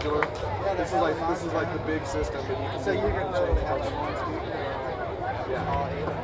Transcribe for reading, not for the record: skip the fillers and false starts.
modular. This is like the big system, but you can. So you can know change they have parts. one speaker. Yeah.